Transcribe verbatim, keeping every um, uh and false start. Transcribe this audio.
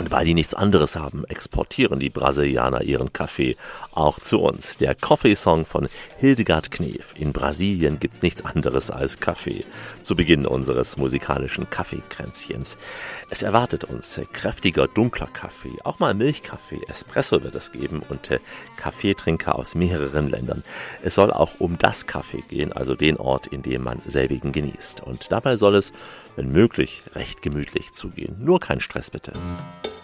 Und weil die nichts anderes haben, exportieren die Brasilianer ihren Kaffee auch zu uns. Der Coffee-Song von Hildegard Knef. In Brasilien gibt's nichts anderes als Kaffee. Zu Beginn unseres musikalischen Kaffeekränzchens. Es erwartet uns kräftiger, dunkler Kaffee, auch mal Milchkaffee, Espresso wird es geben und Kaffeetrinker aus mehreren Ländern. Es soll auch um das Kaffee gehen, also den Ort, in dem man selbigen genießt. Und dabei soll es, wenn möglich, recht gemütlich zugehen. Nur kein Stress bitte.